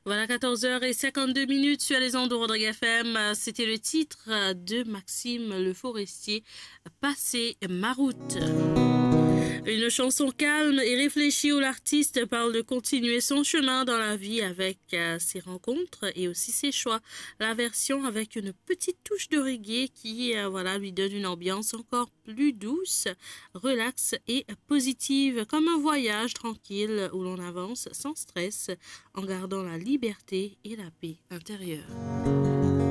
Voilà, 14h52 sur les ondes de Rodrigue FM. C'était le titre de Maxime Le Forestier, Passer ma route. Une chanson calme et réfléchie où l'artiste parle de continuer son chemin dans la vie avec ses rencontres et aussi ses choix. La version avec une petite touche de reggae qui lui donne une ambiance encore plus douce, relaxe et positive, comme un voyage tranquille où l'on avance sans stress en gardant la liberté et la paix intérieure.